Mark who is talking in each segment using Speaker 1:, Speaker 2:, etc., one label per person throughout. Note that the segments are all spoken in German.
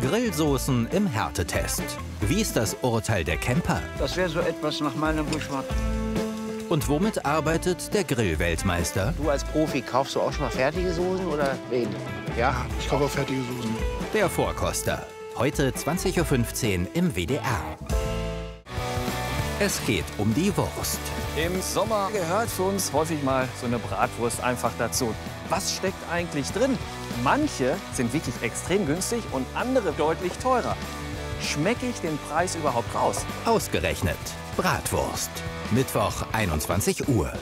Speaker 1: Grillsoßen im Härtetest. Wie ist das Urteil der Camper?
Speaker 2: Das wäre so etwas nach meinem Geschmack.
Speaker 1: Und womit arbeitet der Grillweltmeister?
Speaker 3: Du als Profi, kaufst du auch schon mal fertige Soßen oder wen? Ja,
Speaker 4: ich kaufe auch fertige Soßen.
Speaker 1: Der Vorkoster. Heute 20:15 Uhr im WDR. Es geht um die Wurst.
Speaker 5: Im Sommer gehört für uns häufig mal so eine Bratwurst einfach dazu. Was steckt eigentlich drin? Manche sind wirklich extrem günstig und andere deutlich teurer. Schmecke ich den Preis überhaupt raus?
Speaker 1: Ausgerechnet Bratwurst. Mittwoch 21 Uhr.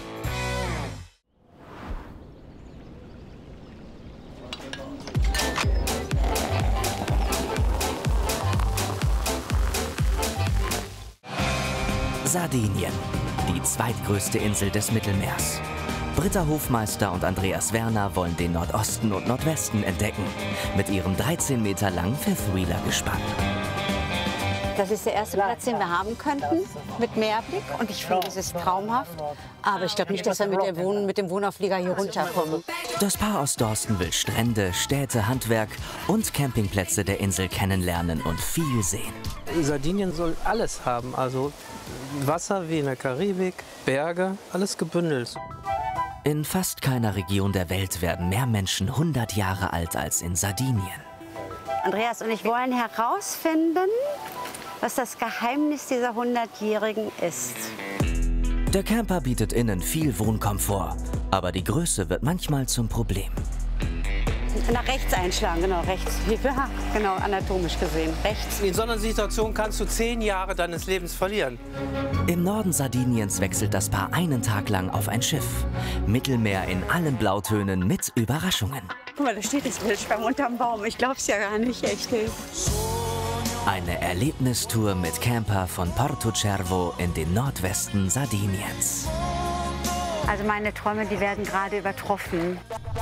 Speaker 1: Sardinien, die zweitgrößte Insel des Mittelmeers. Britta Hofmeister und Andreas Werner wollen den Nordosten und Nordwesten entdecken. Mit ihrem 13 Meter langen Fifth-Wheeler-Gespann.
Speaker 6: Das ist der erste Platz, den wir haben könnten, mit Meerblick. Und ich finde, es ist traumhaft. Aber ich glaube nicht, dass wir mit dem Wohnauflieger hier runterkommen.
Speaker 1: Das Paar aus Dorsten will Strände, Städte, Handwerk und Campingplätze der Insel kennenlernen und viel sehen.
Speaker 7: Sardinien soll alles haben, also Wasser wie in der Karibik, Berge, alles gebündelt.
Speaker 1: In fast keiner Region der Welt werden mehr Menschen 100 Jahre alt als in Sardinien.
Speaker 6: Andreas und ich wollen herausfinden, was das Geheimnis dieser 100-Jährigen ist.
Speaker 1: Der Camper bietet innen viel Wohnkomfort, aber die Größe wird manchmal zum Problem.
Speaker 6: Nach rechts einschlagen, genau, rechts. Ja, genau, anatomisch gesehen, rechts.
Speaker 7: In so einer Situation kannst du 10 Jahre deines Lebens verlieren.
Speaker 1: Im Norden Sardiniens wechselt das Paar einen Tag lang auf ein Schiff. Mittelmeer in allen Blautönen mit Überraschungen.
Speaker 6: Guck mal, da steht das Wildschwein unterm Baum. Ich glaub's ja gar nicht, echt.
Speaker 1: Eine Erlebnistour mit Camper von Porto Cervo in den Nordwesten Sardiniens.
Speaker 6: Also meine Träume, die werden gerade übertroffen.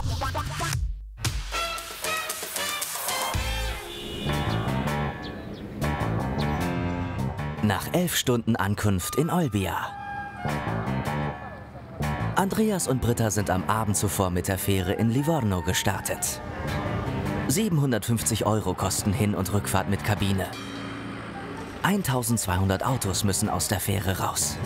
Speaker 1: Nach 11 Stunden Ankunft in Olbia. Andreas und Britta sind am Abend zuvor mit der Fähre in Livorno gestartet. 750 € kosten Hin- und Rückfahrt mit Kabine. 1200 Autos müssen aus der Fähre raus.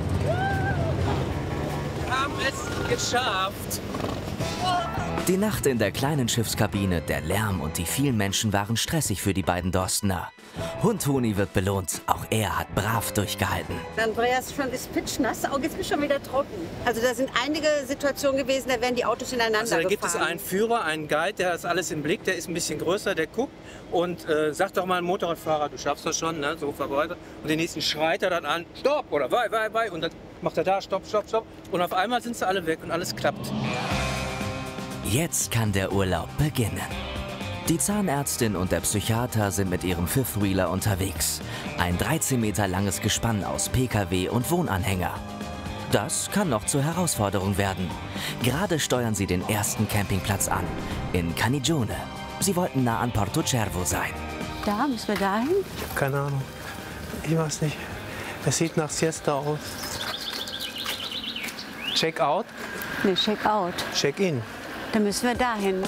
Speaker 7: Wir haben es geschafft.
Speaker 1: Die Nacht in der kleinen Schiffskabine, der Lärm und die vielen Menschen waren stressig für die beiden Dorstener. Hund Toni wird belohnt, auch er hat brav durchgehalten.
Speaker 6: Andreas schon ist pitschnass, auch jetzt ist schon wieder trocken. Also da sind einige Situationen gewesen, da werden die Autos ineinander gefahren.
Speaker 7: Da gibt es einen Führer, einen Guide, der hat alles im Blick, der ist ein bisschen größer, der guckt und sagt doch mal ein Motorradfahrer, du schaffst das schon, ne? So weiter. Und den nächsten schreit er dann an, stopp oder wei. Und dann macht er da, stopp. Und auf einmal sind sie alle weg und alles klappt.
Speaker 1: Jetzt kann der Urlaub beginnen. Die Zahnärztin und der Psychiater sind mit ihrem Fifth-Wheeler unterwegs. Ein 13 Meter langes Gespann aus Pkw und Wohnanhänger. Das kann noch zur Herausforderung werden. Gerade steuern sie den ersten Campingplatz an, in Canigione. Sie wollten nah an Porto Cervo sein.
Speaker 6: Da, müssen wir dahin?
Speaker 7: Ich habe keine Ahnung. Ich weiß nicht. Es sieht nach Siesta aus. Check-out?
Speaker 6: Ne, Check-out.
Speaker 7: Check-in.
Speaker 6: Da müssen wir dahin.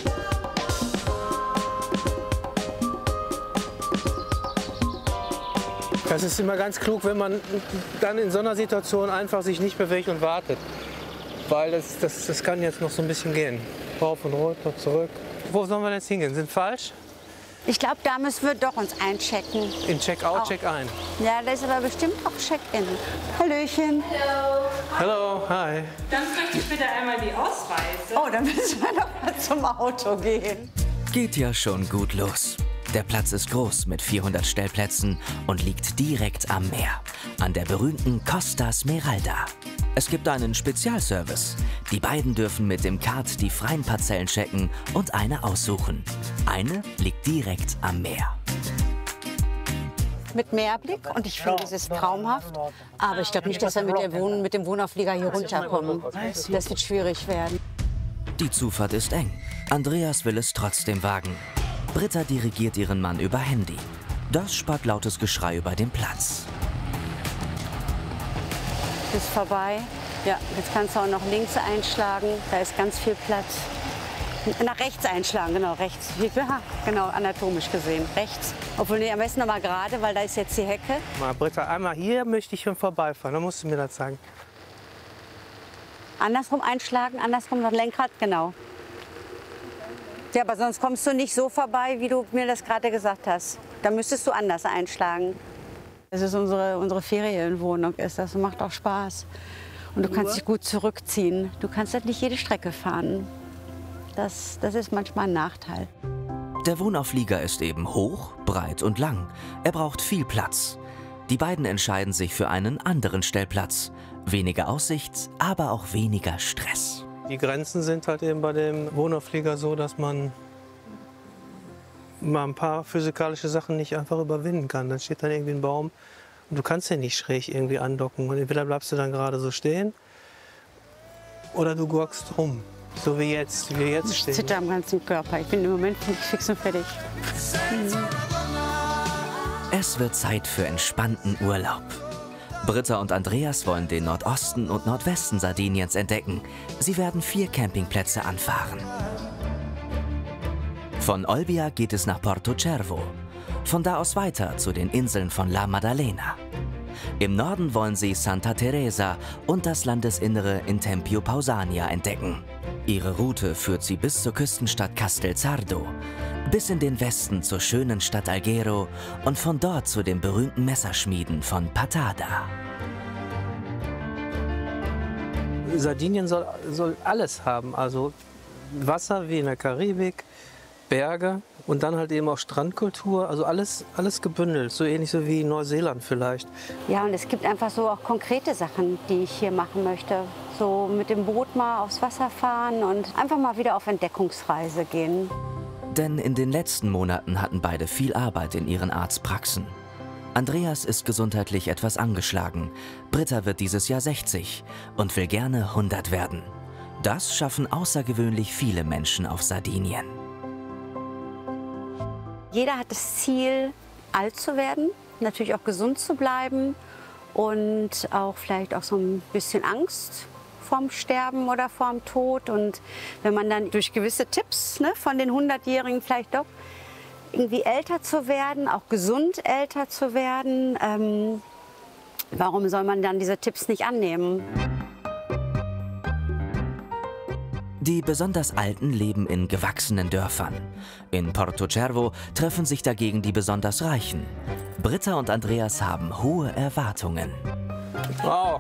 Speaker 7: Das ist immer ganz klug, wenn man dann in so einer Situation einfach sich nicht bewegt und wartet. Weil das kann jetzt noch so ein bisschen gehen. Rauf und runter, zurück. Wo sollen wir jetzt hingehen? Sind falsch?
Speaker 6: Ich glaube, da müssen wir doch uns einchecken.
Speaker 7: In Check-out, Check-ein.
Speaker 6: Ja, da ist aber bestimmt auch Check-in. Hallöchen.
Speaker 7: Hallo, hi.
Speaker 8: Dann möchte ich bitte einmal die Ausweise.
Speaker 6: Oh, dann müssen wir doch mal zum Auto gehen.
Speaker 1: Geht ja schon gut los. Der Platz ist groß mit 400 Stellplätzen und liegt direkt am Meer, an der berühmten Costa Smeralda. Es gibt einen Spezialservice. Die beiden dürfen mit dem Kart die freien Parzellen checken und eine aussuchen. Eine liegt direkt am Meer.
Speaker 6: Mit Meerblick und ich finde, es ist traumhaft. Aber ich glaube nicht, dass wir mit dem Wohnauflieger hier runterkommen. Das wird schwierig werden.
Speaker 1: Die Zufahrt ist eng. Andreas will es trotzdem wagen. Britta dirigiert ihren Mann über Handy. Das spart lautes Geschrei über den Platz.
Speaker 6: Ist vorbei. Ja, jetzt kannst du auch noch links einschlagen. Da ist ganz viel Platz. Nach rechts einschlagen, genau, rechts. Ja, genau, anatomisch gesehen, rechts. Obwohl, nee, am besten noch mal gerade, weil da ist jetzt die Hecke.
Speaker 7: Mal, Britta, einmal hier möchte ich schon vorbeifahren, dann musst du mir das sagen.
Speaker 6: Andersrum einschlagen, andersrum das Lenkrad, genau. Ja, aber sonst kommst du nicht so vorbei, wie du mir das gerade gesagt hast. Da müsstest du anders einschlagen. Das ist unsere Ferienwohnung, das macht auch Spaß. Und du kannst dich gut zurückziehen. Du kannst halt nicht jede Strecke fahren. Das ist manchmal ein Nachteil.
Speaker 1: Der Wohnauflieger ist eben hoch, breit und lang. Er braucht viel Platz. Die beiden entscheiden sich für einen anderen Stellplatz. Weniger Aussicht, aber auch weniger Stress.
Speaker 7: Die Grenzen sind halt eben bei dem Wohnauflieger so, dass man mal ein paar physikalische Sachen nicht einfach überwinden kann. Dann steht dann irgendwie ein Baum und du kannst den nicht schräg irgendwie andocken. Und entweder bleibst du dann gerade so stehen oder du gurkst rum. So wie jetzt
Speaker 6: Ich
Speaker 7: stehen.
Speaker 6: zitter am ganzen Körper. Ich bin im Moment fix und fertig.
Speaker 1: Es wird Zeit für entspannten Urlaub. Britta und Andreas wollen den Nordosten und Nordwesten Sardiniens entdecken. Sie werden 4 Campingplätze anfahren. Von Olbia geht es nach Porto Cervo. Von da aus weiter zu den Inseln von La Maddalena. Im Norden wollen sie Santa Teresa und das Landesinnere in Tempio Pausania entdecken. Ihre Route führt sie bis zur Küstenstadt Castelsardo, bis in den Westen zur schönen Stadt Alghero und von dort zu den berühmten Messerschmieden von Patada.
Speaker 7: Sardinien soll alles haben, also Wasser wie in der Karibik, Berge und dann halt eben auch Strandkultur, also alles gebündelt, so ähnlich so wie Neuseeland vielleicht.
Speaker 6: Ja, und es gibt einfach so auch konkrete Sachen, die ich hier machen möchte. So mit dem Boot mal aufs Wasser fahren und einfach mal wieder auf Entdeckungsreise gehen.
Speaker 1: Denn in den letzten Monaten hatten beide viel Arbeit in ihren Arztpraxen. Andreas ist gesundheitlich etwas angeschlagen. Britta wird dieses Jahr 60 und will gerne 100 werden. Das schaffen außergewöhnlich viele Menschen auf Sardinien.
Speaker 6: Jeder hat das Ziel, alt zu werden, natürlich auch gesund zu bleiben und auch vielleicht auch so ein bisschen Angst vorm Sterben oder vorm Tod. Und wenn man dann durch gewisse Tipps von den 100-Jährigen vielleicht doch irgendwie älter zu werden, auch gesund älter zu werden, warum soll man dann diese Tipps nicht annehmen?
Speaker 1: Die besonders Alten leben in gewachsenen Dörfern. In Porto Cervo treffen sich dagegen die besonders Reichen. Britta und Andreas haben hohe Erwartungen.
Speaker 7: Wow.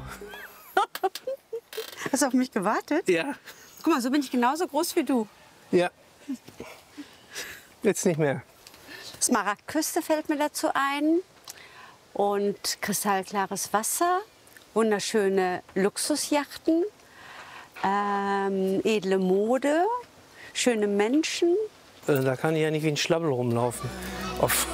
Speaker 6: Hast du auf mich gewartet?
Speaker 7: Ja.
Speaker 6: Guck mal, so bin ich genauso groß wie du.
Speaker 7: Ja. Jetzt nicht mehr.
Speaker 6: Smaragdküste fällt mir dazu ein. Und kristallklares Wasser, wunderschöne Luxusjachten, edle Mode, schöne Menschen.
Speaker 7: Da kann ich ja nicht wie ein Schlabbel rumlaufen. Auf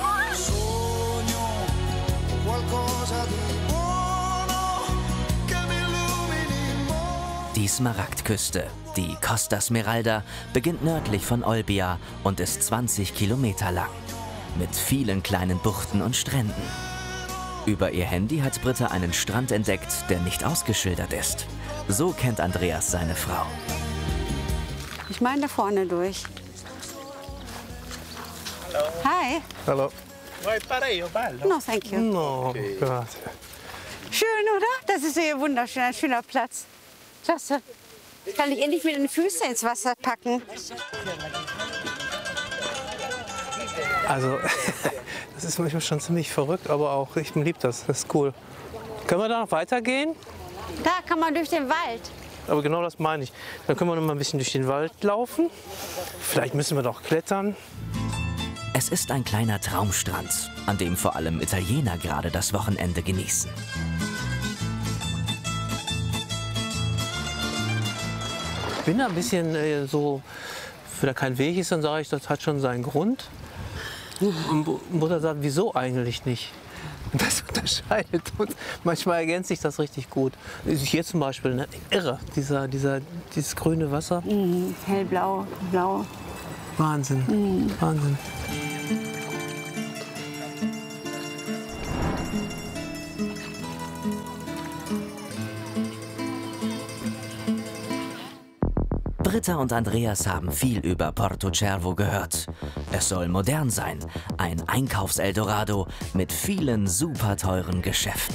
Speaker 1: Die Smaragdküste, die Costa Smeralda, beginnt nördlich von Olbia und ist 20 Kilometer lang. Mit vielen kleinen Buchten und Stränden. Über ihr Handy hat Britta einen Strand entdeckt, der nicht ausgeschildert ist. So kennt Andreas seine Frau.
Speaker 6: Ich meine da vorne durch. Hi.
Speaker 7: Hallo.
Speaker 6: No, thank you.
Speaker 7: No, Gott.
Speaker 6: Schön, oder? Das ist hier wunderschön, ein schöner Platz. Klasse. Kann ich endlich mit den Füßen ins Wasser packen.
Speaker 7: Also, das ist manchmal schon ziemlich verrückt, aber auch ich liebe das. Das ist cool. Können wir da noch weitergehen?
Speaker 6: Da kann man durch den Wald.
Speaker 7: Aber genau das meine ich. Dann können wir noch mal ein bisschen durch den Wald laufen. Vielleicht müssen wir doch klettern.
Speaker 1: Es ist ein kleiner Traumstrand, an dem vor allem Italiener gerade das Wochenende genießen.
Speaker 7: Ich bin da ein bisschen so, wenn da kein Weg ist, dann sage ich, das hat schon seinen Grund. Und Mutter sagt, wieso eigentlich nicht? Und das unterscheidet uns. Manchmal ergänzt sich das richtig gut. Hier zum Beispiel, ne? Irre, dieses grüne Wasser.
Speaker 6: Hellblau, blau.
Speaker 7: Wahnsinn, Wahnsinn.
Speaker 1: Britta und Andreas haben viel über Porto Cervo gehört. Es soll modern sein, ein Einkaufs-Eldorado mit vielen super teuren Geschäften.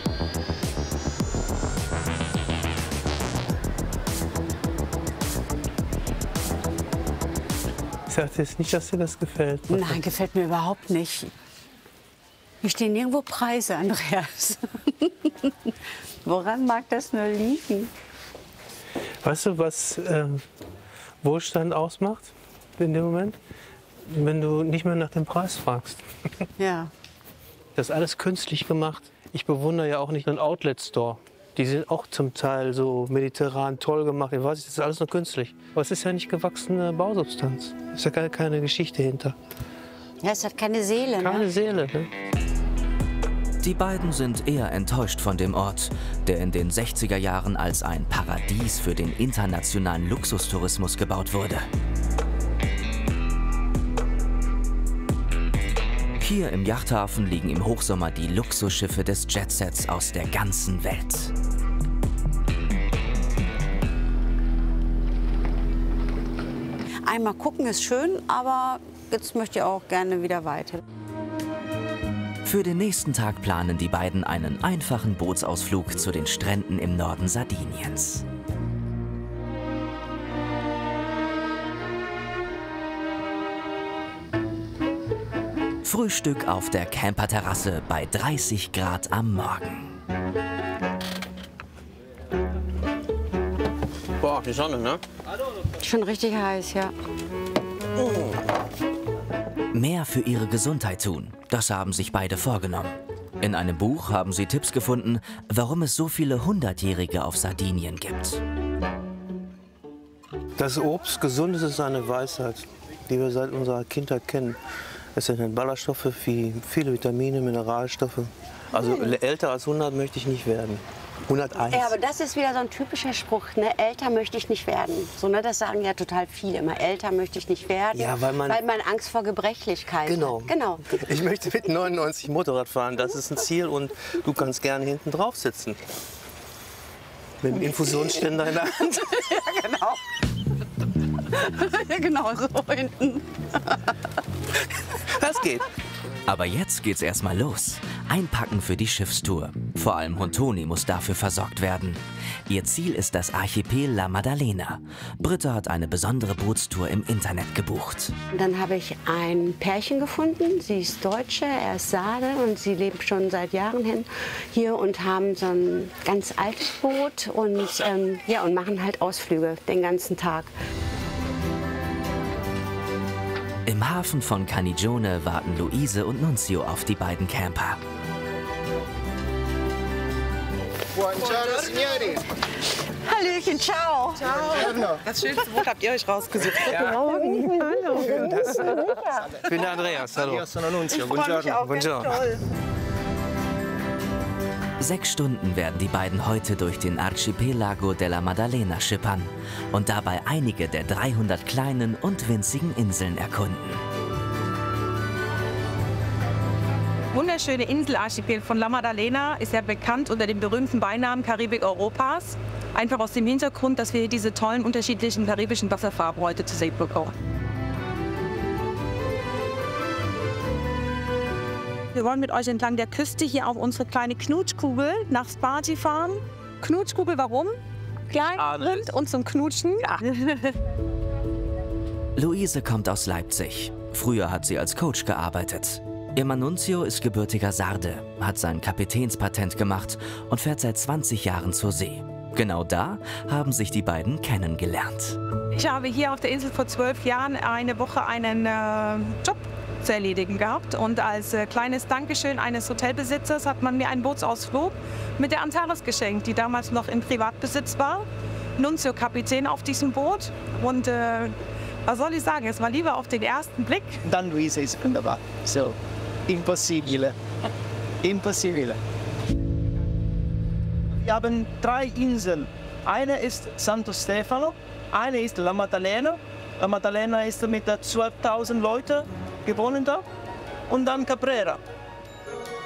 Speaker 4: Ich sagte jetzt nicht, dass dir das gefällt.
Speaker 6: Nein, gefällt mir überhaupt nicht. Hier stehen nirgendwo Preise, Andreas. Woran mag das nur liegen?
Speaker 4: Weißt du, was Wohlstand ausmacht in dem Moment? Wenn du nicht mehr nach dem Preis fragst.
Speaker 6: Ja.
Speaker 4: Das ist alles künstlich gemacht. Ich bewundere ja auch nicht einen Outlet-Store. Die sind auch zum Teil so mediterran toll gemacht. Ich weiß nicht, das ist alles nur künstlich. Aber es ist ja nicht gewachsene Bausubstanz. Es ist ja keine Geschichte hinter.
Speaker 6: Ja, es hat keine Seele.
Speaker 4: Keine Seele. Ne?
Speaker 1: Die beiden sind eher enttäuscht von dem Ort, der in den 60er Jahren als ein Paradies für den internationalen Luxustourismus gebaut wurde. Hier im Yachthafen liegen im Hochsommer die Luxusschiffe des Jetsets aus der ganzen Welt.
Speaker 6: Einmal gucken ist schön, aber jetzt möchte ich auch gerne wieder weiter.
Speaker 1: Für den nächsten Tag planen die beiden einen einfachen Bootsausflug zu den Stränden im Norden Sardiniens. Frühstück auf der Camperterrasse bei 30 Grad am Morgen.
Speaker 3: Boah, die Sonne, ne?
Speaker 6: Schon richtig heiß, ja.
Speaker 1: Mehr für ihre Gesundheit tun, das haben sich beide vorgenommen. In einem Buch haben sie Tipps gefunden, warum es so viele 100-Jährige auf Sardinien gibt.
Speaker 4: Das Obst, Gesundes ist eine Weisheit, die wir seit unserer Kindheit kennen. Es sind Ballaststoffe, viele Vitamine, Mineralstoffe. Also älter als 100 möchte ich nicht werden. 101.
Speaker 6: Ja, aber das ist wieder so ein typischer Spruch, ne? Älter möchte ich nicht werden. So, ne? Das sagen ja total viele immer. Älter möchte ich nicht werden,
Speaker 4: Ja, weil man
Speaker 6: Angst vor Gebrechlichkeit
Speaker 4: Genau.
Speaker 6: hat. Genau.
Speaker 4: Ich möchte mit 99 Motorrad fahren, das ist ein Ziel und du kannst gerne hinten drauf sitzen. Mit dem Infusionsständer in der Hand.
Speaker 6: Ja, genau. Ja, genau, so hinten.
Speaker 4: Das geht.
Speaker 1: Aber jetzt geht's erstmal los. Einpacken für die Schiffstour. Vor allem Hontoni muss dafür versorgt werden. Ihr Ziel ist das Archipel La Maddalena. Britta hat eine besondere Bootstour im Internet gebucht.
Speaker 6: Und dann habe ich ein Pärchen gefunden. Sie ist Deutsche, er ist Sarde und sie lebt schon seit Jahren hier und haben so ein ganz altes Boot und, ja, und machen halt Ausflüge den ganzen Tag.
Speaker 1: Im Hafen von Caniggione warten Luise und Nunzio auf die beiden Camper.
Speaker 3: Buongiorno, signori.
Speaker 6: Hallöchen, ciao.
Speaker 9: Das schönste Boot habt ihr euch rausgesucht.
Speaker 6: Hallo.
Speaker 4: Ich bin der Andreas, hallo.
Speaker 3: Io sono Nunzio,
Speaker 9: Ich freue mich auch ganz
Speaker 4: Buongiorno.
Speaker 9: toll.
Speaker 1: 6 Stunden werden die beiden heute durch den Archipelago della Maddalena schippern und dabei einige der 300 kleinen und winzigen Inseln erkunden.
Speaker 8: Wunderschöne Inselarchipel von La Maddalena ist ja bekannt unter dem berühmten Beinamen Karibik Europas. Einfach aus dem Hintergrund, dass wir hier diese tollen unterschiedlichen karibischen Wasserfarben heute zu sehen bekommen. Wir wollen mit euch entlang der Küste hier auf unsere kleine Knutschkugel nach Sparti fahren. Knutschkugel, warum? Klein, rund und zum Knutschen. Ja.
Speaker 1: Luise kommt aus Leipzig. Früher hat sie als Coach gearbeitet. Ihr Mann Nunzio ist gebürtiger Sarde, hat sein Kapitänspatent gemacht und fährt seit 20 Jahren zur See. Genau da haben sich die beiden kennengelernt.
Speaker 8: Ich habe hier auf der Insel vor 12 Jahren eine Woche einen Job zu erledigen gehabt. Und als kleines Dankeschön eines Hotelbesitzers hat man mir einen Bootsausflug mit der Antares geschenkt, die damals noch in Privatbesitz war. Nunzio Kapitän auf diesem Boot. Und was soll ich sagen, es war lieber auf den ersten Blick.
Speaker 2: Dann Luisa ist wunderbar. So, impossibile. Impossibile. Wir haben 3 Inseln. Eine ist Santo Stefano, eine ist La Maddalena. La Maddalena ist mit 12.000 Leuten gewohnt da. Und dann Caprera.